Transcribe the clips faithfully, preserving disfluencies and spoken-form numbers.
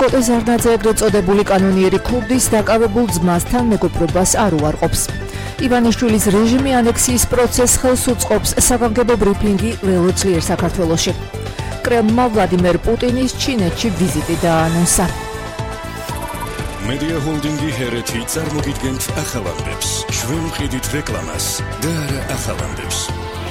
კოტე ზარნაძე ეგრეთ წოდებული კანონიერი ქურდის დაკავებულ ძმასთან მეგობრობას არ უარყოფს. ივანიშვილის რეჟიმი ანექსიის პროცესს ხელს უწყობს. საგანგებო ბრიფინგი ლელო ძლიერ საქართველოში. კრემლმა ვლადიმერ პუტინის ჩინეთში ვიზიტი დაანონსა. მედია ჰოლდინგი ჰერეთი წარმოგიდგენთ ახალამდებს. ჩვენ ვყიდით რეკლამას და არა ახალამდებს.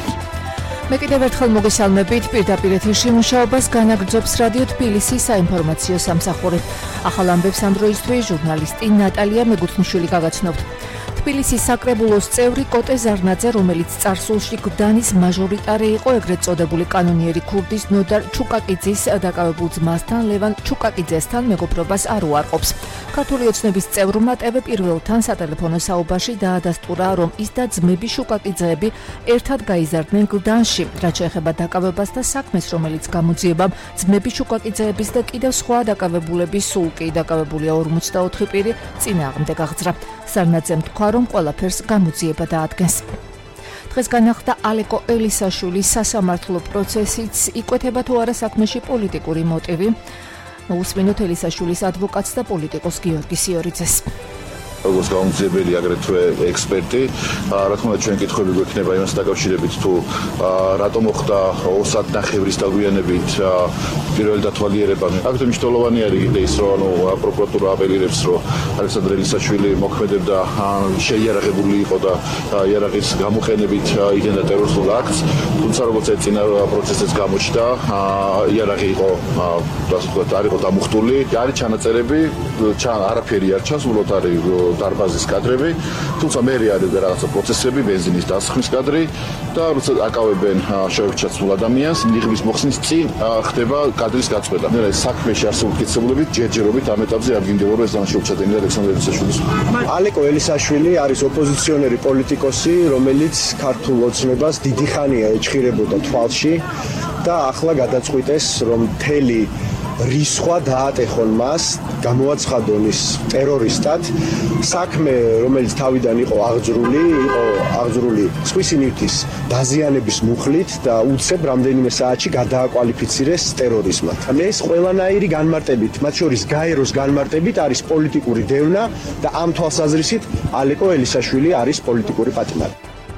მე კიდევ ერთხელ მოგესალმებით პირდაპირ ეთერში მუშაობას განაგრძობს რადიო თბილისის საინფორმაციო სამსახური. ახალ ამბებს ამ დროისთვის ჟურნალისტი ნატალია მეგუთმიშვილი გაგაცნობთ. თბილისის საკრებულოს წევრი კოტე ზარნაძე, რომელიც წარსულში გდანის მაჟორიტარი იყო, ეგრეთ წოდებული კანონიერი ქურდის ნოდარ ჩუკაკიძის დაკავებულ ძმასთან ლევან ჩუკაკიძესთან მეგობრობას არ უარყოფს. ქართული ოცნების წევრმა ტევ პირველთან სატელეფონო საუბარში დაადასტურა, რომ ის და ძმები შუკაკიძეები ერთად გაიზარდნენ გდანში, რაც შეეხება დაკავებას და საქმეს, რომელიც გამოძიებამ ძმები შუკაკიძეების და კიდევ სხვა დაკავებულების, სულ კი დაკავებულია ორმოცდაოთხი პირი წინააღმდეგ აღძრა. ზარნაძემ თქვა, რომ ყველაფერს გამოძიება დაადგენს. დღეს განახდა ალეკო ელისაშვილის სასამართლო პროცესიც, იკვეთება თუ არა საქმეში პოლიტიკური მოტივი. მოусმინოთ ელისაშვილის ადვოკატს და პოლიტიკოს გიორგი სიორიძეს. როგორც გამოძიებელი აგრეთვე ექსპერტი, რა თქმა უნდა ჩვენ კითხვები გვექნება იმას დაკავშირებით თუ რატომ მოხდა ორ საათ ნახევრის დაგვიანებით პირველი დათვალიერება. აქ მნიშვნელოვანი არის ის, რომ ანუ პროკურატურა აპელირებს, რომ ალექსანდრე ელისაშვილი მოქმედებდა შეიარაღებული იყო და იარაღის გამოყენებით იდენდა ტერორისტულ აქტს, თუმცა როგორც ეწინა პროცესიც გამოჩნდა, იარაღი იყო ასე ვთქვათ, არ იყო დამუხტული. არის ჩანაწერები, არაფერი არ ჩანს, უბრალოდ არის დარბაზის კადრები, თუმცა მე არის რაღაცა პროცესები, ბენზინის დასხმის კადრი და როცა აკავებენ შეურჩაცულ ადამიანს, ნიღბის მოხსნის წინ ხდება კადრის გაწყვეტა. მე საქმეში არსებული მტკიცებულებით ჯერჯერობით ამ ეტაპზე არ გინდება, რომ ეს დამშეუჩადენია ალექსანდრე ელისაშვილის. ალეკო ელისაშვილი არის ოპოზიციონერი პოლიტიკოსი, რომელიც ქართულ ოცნებას დიდი ხანია ეჭხირებოდა თვალში და ახლა გადაწყვიტეს, რომ მთელი რისხვა დაატეხონ მას, გამოაცხადონ ის ტერორისტად. საქმე, რომელიც თავიდან იყო აღძრული, იყო აღძრული სხვისი ნივთის დაზიანების მუხლით და უცებ რამდენიმე საათში გადააკვალიფიცირეს ტერორიზმად. ეს ყველანაირი განმარტებით, მათ შორის გაეროს განმარტებით არის პოლიტიკური დევნა და ამ თვალსაზრისით ალეკო ელისაშვილი არის პოლიტიკური პატიმარი.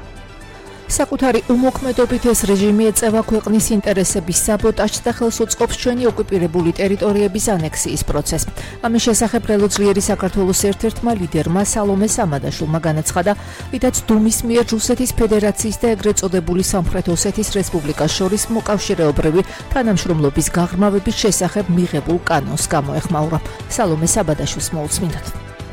საკუთარი უმოქმედობით ეს რეჟიმი ეწევა ქვეყნის ინტერესების საბოტაჟს და ხელს უწყობს ჩვენი ოკუპირებული ტერიტორიების ანექსიის პროცესს. ამის შესახებ ლელო ძლიერი საქართველოს ერთ-ერთმა ლიდერმა სალომე სამადაშვილმა განაცხადა, ვიდაც დუმის მიერ რუსეთის ფედერაციის და ეგრეთ წოდებული სამხრეთ ოსეთის რესპუბლიკას შორის მოკავშირეობრივი თანამშრომლობის გაღრმავების შესახებ მიღებულ კანონს გამოეხმაურა. სალომე საბადაშვილს მოусმინოთ.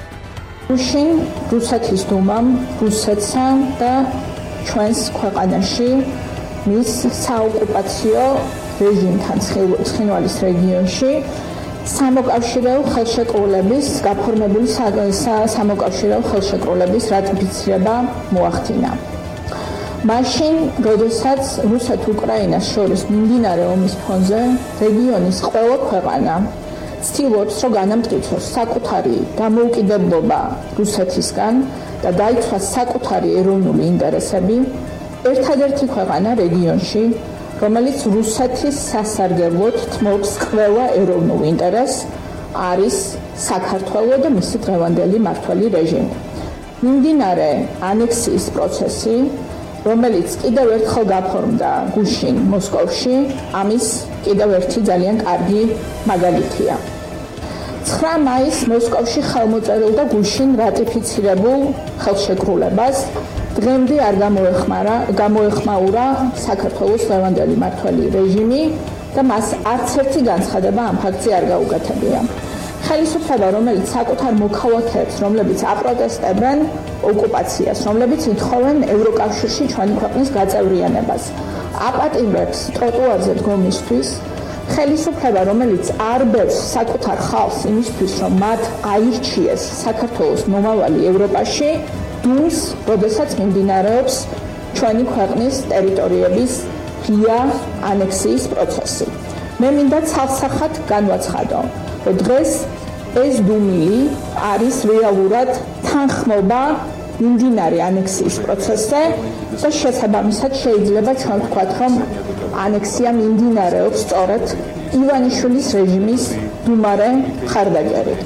შინ რუსეთის დუმამ, რუსეთსა და ჩვენს ქვეყანაში მის საოკუპაციო რეჟიმთან ცხინვალის რეგიონში სამოკავშირეო ხელშეკრულების გაფორმებული სამოკავშირეო ხელშეკრულების რატიფიცირება მოახდინა. მაშინ, როდესაც რუსეთ-უკრაინას შორის მიმდინარე ომის ფონზე რეგიონის ყველა ქვეყანა ცდილობს, რომ განამტკიცოს საკუთარი დამოუკიდებლობა რუსეთისგან და დაიცვას საკუთარი ეროვნული ინტერესები, ერთადერთი ქვეყანა რეგიონში, რომელიც რუსეთის სასარგებლოდ თმობს ყველა ეროვნულ ინტერესს, არის საქართველო და მისი დღევანდელი მმართველი რეჟიმი. მიმდინარე ანექსიის პროცესი, რომელიც კიდევ ერთხელ გაფორმდა გუშინ მოსკოვში, ამის კიდევ ერთი ძალიან კარგი მაგალითია. ცხრა მაისს მოსკოვში ხელმოწერილ და გუშინ რატიფიცირებულ ხელშეკრულებას დღემდე არ გამოეხმარა, გამოეხმაურა საქართველოს დღევანდელი მმართველი რეჟიმი და მას არც ერთი განცხადება ამ ფაქტზე არ გაუკეთებია. ხელისუფლება, რომელიც საკუთარ მოქალაქეებს, რომლებიც აპროტესტებენ ოკუპაციას, რომლებიც ითხოვენ ევროკავშირში ჩვენი ქვეყნის გაწევრიანებას, აპატიმრებს ტროტუარზე დგომისთვის, ხელისუფლება, რომელიც არ ბევს საკუთარ ხალხს იმისთვის, რომ მათ აირჩიეს საქართველოს მომავალი ევროპაში, დუმს, როდესაც მიმდინარეობს ჩვენი ქვეყნის ტერიტორიების ღია ანექსიის პროცესი. მე მინდა ცალსახად განვაცხადო, რომ დღეს ეს დუმილი არის რეალურად თანხმობა მიმდინარე ანექსიის პროცესზე და შესაბამისად შეიძლება ჩვენ ვთქვათ, რომ ანექსია მიმდინარეობს სწორედ ივანიშვილის რეჟიმის დუმარე ხარდაჯარი.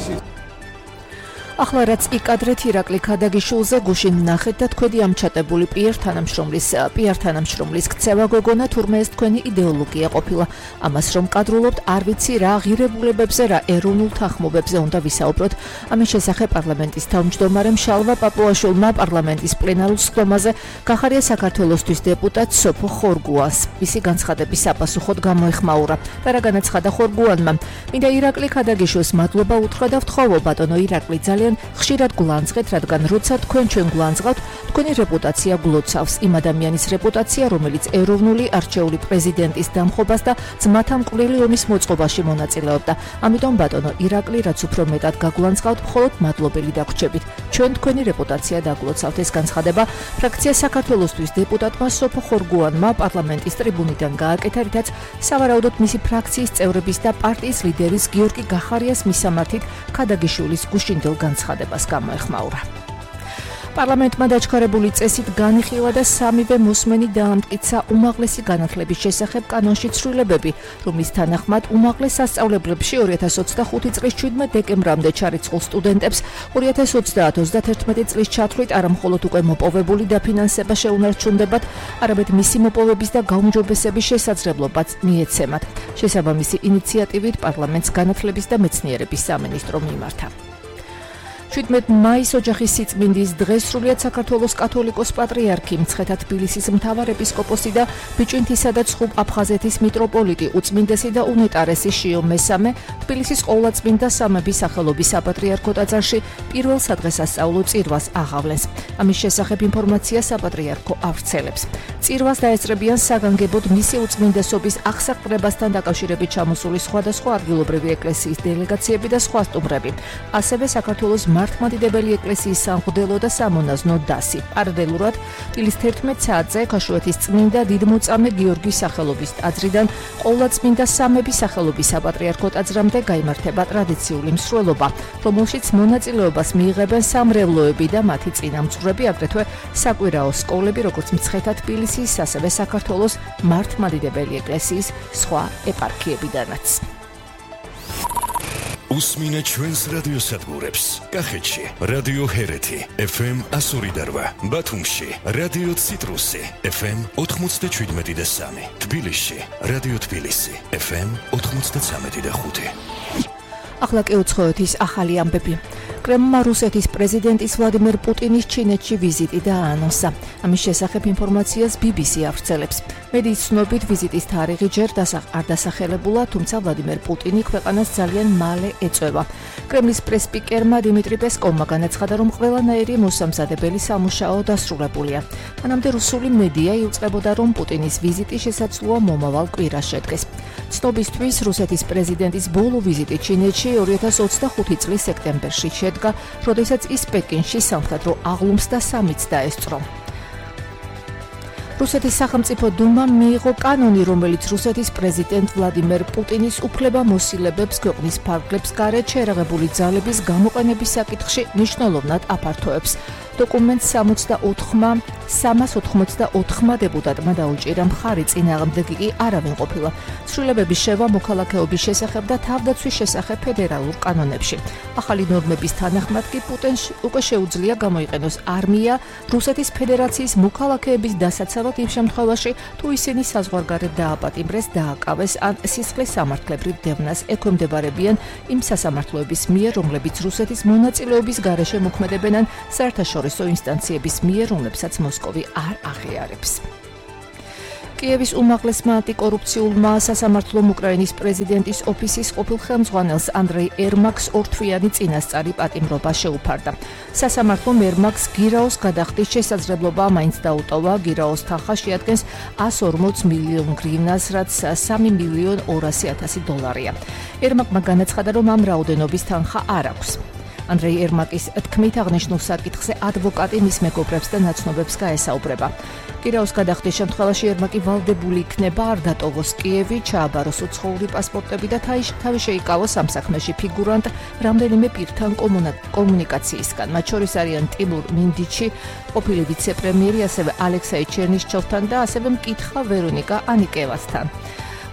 ახლა რაც იკადრეთ ირაკლი ქადაგიშვილზე გუშინ ნახეთ და თქვენი ამჩატებული პიერ თანამშრომლის პიერ თანამშრომლის ქცევა გოგონა თურმე ეს თქვენი იდეოლოგია ყოფილა. ამას რომ კადრულობთ არ ვიცი რა ღირებულებებზე რა ეროვნულ თანხმობებზე უნდა ვისაუბროთ. ამის შესახებ პარლამენტის თავმჯდომარემ შალვა პაპუაშვილმა პარლამენტის პლენარულ სხდომაზე გახარია საქართველოსთვის დეპუტატ სოფო ხორგუანს მისი განცხადების საპასუხოდ გამოეხმაურა და რა განაცხადა ხორგუანმა. მინდა ირაკლი ქადაგიშვილს მადლობა უთხრა და ვთხოვო ბატონო ირაკლი ძალიან ხშირად გულანძღეთ, რადგან როცა თქვენ ჩვენ გულანძღავთ, თქვენი რეპუტაცია გლოცავს. იმ ადამიანის რეპუტაცია, რომელიც ეროვნული არჩეული პრეზიდენტის დამხობას და ძმათა მკვლელი ომის მოწყობაში მონაწილეობდა. ამიტომ ბატონო ირაკლი, რაც უფრო მეტად გაგულანძღავთ, მხოლოდ მადლობელი დაგვრჩებით. ჩვენ თქვენი რეპუტაცია დაგლოცავთ. ეს განცხადება ფრაქცია საქართველოსთვის დეპუტატმა სოფო ხორგუანმა პარლამენტის ტრიბუნიდან გააკეთა, რითაც სავარაუდოდ მისი ფრაქციის წევრების და პარტიის ლიდერის გიორგი გახარიას მისამართით ქადაგიშვილის გუშინდელ განცხადებას გამოეხმაურა. პარლამენტმა დაჩქარებული წესით განიხილა და სამივე მოსმენი დაამტკიცა უმაღლესი განათლების შესახებ კანონში ცვლილებები, რომლის თანახმად უმაღლეს სასწავლებლებში ორი ათას ოცდახუთი წლის შვიდმე დეკემბრამდე ჩარიცხულ სტუდენტებს ორი ათას ოცდაათ ოცდაათერთმეტი წლის ჩათვლით არამხოლოდ უკვე მოპოვებული დაფინანსება შეუნარჩუნდებათ, არამედ მისი მოპოვების და გაუმჯობესების შესაძლებლობაც მიეცემათ. შესაბამისი ინიციატივით პარლამენტს განათლების და მეცნიერების სამინისტრო მიმართა. შვიდმეტ მაისს ოჯახის სიწმინდის დღეს სრულიად საქართველოს კათოლიკოს პატრიარქი, მცხეთა თბილისის მთავარეპისკოპოსი და ბიჭვინთისა და ცხუბ აფხაზეთის მიტროპოლიტი უწმინდესი და უნეტარესი შიო მესამე თბილისის ყოვლადწმინდა სამების სახელობის საპატრიარქო ტაძარში პირველ სადღესასწაულო წირვას აღავლენს. ამის შესახებ ინფორმაცია საპატრიარქო ავრცელებს. წირვას დაესწრებიან საგანგებოდ მისი უწმინდესობის აღსაყრებასთან დაკავშირებით ჩამოსული სხვადასხვა ადგილობრივი ეკლესიის დელეგაციები და სხვა სტუმრები. ასევე საქართველოს მართლმადიდებელი ეკლესიის სამღვდელო და სამონაზნო დასი. პარალელურად დილის თერთმეტ საათზე ქაშუეთის წმინდა დიდმოწამე გიორგის სახელობის ტაძრიდან ყოვლადწმინდა სამების სახელობის საპატრიარქო ტაძრამდე გაიმართება ტრადიციული მსვლელობა, რომელშიც მონაწილეობას მიიღებენ სამრევლოები და მათი წინამძღვრები, აგრეთვე საკვირაო სკოლები, როგორც მცხეთა თბილისის, ასევე საქართველოს მართლმადიდებელი ეკლესიის სხვა ეპარქიებიდანაც. უსმინეთ ჩვენს რადიოსადგურებს. კახეთში რადიო ჰერეთი ეფ ემ ასორი და რვა, ბათუმში რადიო ციტრუსი ეფ ემ ოთხმოცდაშვიდმეტი და სამი, თბილისში რადიო თბილისი ეფ ემ ოთხმოცდაცამეტი და ხუთი. ახლა კი უცხოეთის ახალი ამბები. კრემლმა რუსეთის პრეზიდენტის ვლადიმერ პუტინის ჩინეთში ვიზიტი დააანონსა. ამის შესახებ ინფორმაციას ბი ბი სი ავრცელებს. მედიის ცნობით ვიზიტის თარიღი ჯერ არ დასახელებულა, თუმცა ვლადიმერ პუტინი ქვეყანას ძალიან მალე ეწვევა. კრემლის პრესსპიკერმა დიმიტრი პესკოვმა განაცხადა, რომ ყველანაირი მოსამზადებელი სამუშაო დასრულებულია. მანამდე რუსული მედია იუწყებოდა, რომ პუტინის ვიზიტი შესაძლოა მომავალ კვირას შედგეს. ცნობისთვის რუსეთის პრეზიდენტის ბოლო ვიზიტი ჩინეთში ორი ათას ოცდახუთი წლის სექტემბერში შედგა, როდესაც ის პეკინში სამხედრო აღლუმს და სამიც დაესწრო. რუსეთის სახელმწიფო დუმამ მიიღო კანონი, რომელიც რუსეთის პრეზიდენტ ვლადიმერ პუტინის უფლებამოსილებებს ქვეყნის ფარგლებს გარეთ შერაღებული ძალების გამოყენების საკითხში მნიშვნელოვნად აფართოებს. დოკუმენტს სამას ოთხმოცდაოთხმა დეპუტატმა დაუჭირა მხარი, წინააღმდეგი კი არავინ ყოფილა. ცვლილებების შევა მოქალაქეობის შესახებ და თავდაცვის შესახებ ფედერალურ კანონებში. ახალი ნორმების თანახმად კი პუტინს უკვე შეუძლია გამოიყენოს არმია რუსეთის ფედერაციის მოქალაქეების დასაცავად იმ შემთხვევაში, თუ ისინი საზღვარგარეთ დააპატიმრეს, დააკავეს ან სისხლის სამართლებრივ დევნას ექვემდებარებიან იმ სასამართლოების მიერ, რომლებიც რუსეთის მონაწილეობის გარეშე მოქმედებენ ან საერთაშორისო ინსტანციების მიერ, რომლებსაც მოსკოვი არ აღიარებს. კიევის უმაღლესმა ანტიკორუფციულმა სასამართლომ უკრაინის პრეზიდენტის ოფისის ყოფილ ხელმძღვანელს ანდრეი ერმაკს ორთვიანი წინასწარი პატიმრობა შეუფარდა. სასამართლომ ერმაკს გირაოს გადახდის შესაძლებლობა მაინც დაუტოვა. გირაოს თანხა შეადგენს ას ორმოც მილიონ გრივნას, რაც სამი მილიონ ორასი ათასი დოლარია. ერმაკმა განაცხადა, რომ ამ რაოდენობის თანხა არ აქვს. ანდრეი ერმაკის თქმით, აღნიშნულ საკითხზე ადვოკატი მის მეგობრებს და ნაცნობებს გაესაუბრება. გირაოს გადახდის შემთხვევაში ერმაკი ვალდებული იქნება არ დატოვოს კიევი, ჩააბაროს უცხოური პასპორტები და თავი შეიკავოს ამ საქმეში ფიგურანტ რამდენიმე პირთან კომუნიკაციისგან. მათ შორის არიან ტიმურ მინდიჩი, ყოფილი ვიცე-პრემიერი, ასევე ალექსეი ჩერნიშჩოვთან და ასევე მკითხა ვერონიკა ანიკევასთან.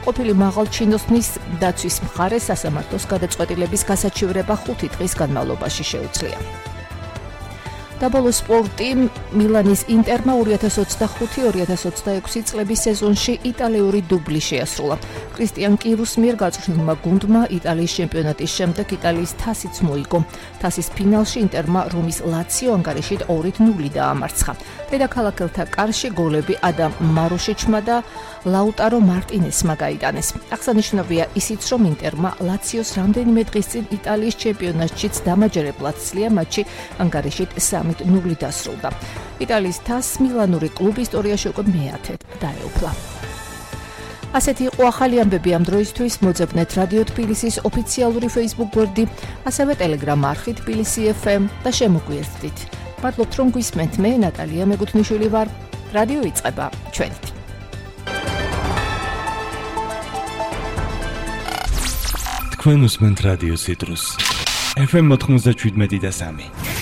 ყოფილი მაღალჩინოსნის დაცვის მხარეს სასამართლოს გადაწყვეტილების გასაჩივრება ხუთი დღის განმავლობაში შეუძლია. დაბოლო სპორტი მილანის ინტერმა ორი ათას ოცდახუთი ორი ათას ოცდაექვსი წლების სეზონში იტალიური დუბლი შეასრულა. კრისტიან კირუს მიერ გაწვრთნილმა გუნდმა იტალიის ჩემპიონატის შემდეგ იტალიის თასიც მოიგო. თასის ფინალში ინტერმა რომის ლაციო ანგარიშით ორი ნული დაამარცხა. დედაქალაქელთა კარში გოლები ადამ მაროშიჩმა და ლაუტარო მარტინესმა გაიტანეს. აღსანიშნავია ისიც, რომ ინტერმა ლაციოს რამდენიმე დღის წინ იტალიის ჩემპიონატშიც დამაჯერებლად სძლია მატჩი ანგარიშით სამი ნული დასრულდა. იტალიის თასს მილანური კლუბი ისტორიაში უკვე მეათედ დაეუფლა. ასეთი იყო ახალი ამბები ამ დროისთვის. მოძებნეთ რადიო თბილისის ოფიციალური Facebook გვერდი, ასევე Telegram არხი თბილისი ეფ ემ და შემოგვიერთდით. მადლობთ რომ გვისმენთ. მე ნატალია მეგუთნიშვილი ვარ. რადიო იწყება ჩვენით. თქვენ უსმენთ რადიო ციტრუს ეფ ემ ოთხმოცდაშვიდ და სამი.